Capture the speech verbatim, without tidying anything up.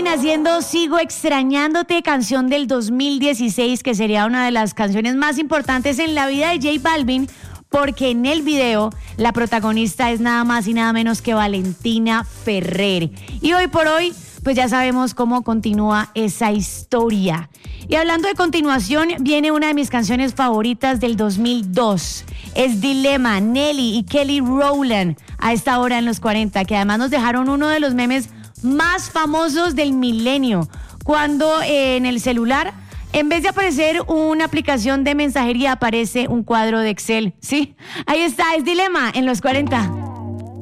haciendo Sigo Extrañándote, canción del dos mil dieciséis, que sería una de las canciones más importantes en la vida de J Balvin, porque en el video la protagonista es nada más y nada menos que Valentina Ferrer. Y hoy por hoy, pues ya sabemos cómo continúa esa historia. Y hablando de continuación, viene una de mis canciones favoritas del dos mil dos. Es Dilema, Nelly y Kelly Rowland, a esta hora en los cuarenta, que además nos dejaron uno de los memes más famosos del milenio, cuando eh, en el celular, en vez de aparecer una aplicación de mensajería, aparece un cuadro de Excel. Sí, ahí está, es Dilema en los cuarenta.